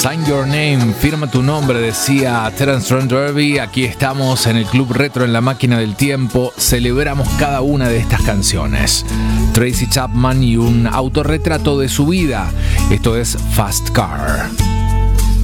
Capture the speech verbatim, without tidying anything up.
Sign Your Name, firma tu nombre, decía Terence Trent D'Arby. Aquí estamos en el Club Retro en la Máquina del Tiempo. Celebramos cada una de estas canciones. Tracy Chapman y un autorretrato de su vida. Esto es Fast Car.